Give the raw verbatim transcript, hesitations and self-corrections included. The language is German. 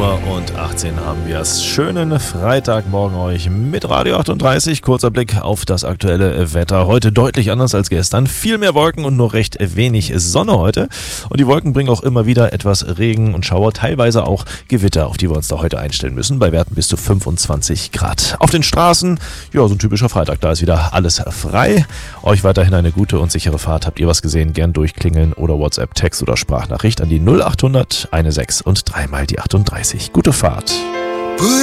Uhr und achtzehn haben wir es. Schönen Freitagmorgen euch mit Radio achtunddreißig. Kurzer Blick auf das aktuelle Wetter. Heute deutlich anders als gestern. Viel mehr Wolken und nur recht wenig Sonne heute. Und die Wolken bringen auch immer wieder etwas Regen und Schauer, teilweise auch Gewitter, auf die wir uns da heute einstellen müssen. Bei Werten bis zu fünfundzwanzig Grad. Auf den Straßen, ja, so ein typischer Freitag. Da ist wieder alles frei. Euch weiterhin eine gute und sichere Fahrt. Habt ihr was gesehen? Gern durchklingeln oder WhatsApp, Text oder Sprachnachricht an die null achthundert sechzehn und dreimal die achtunddreißig. Gute Fahrt.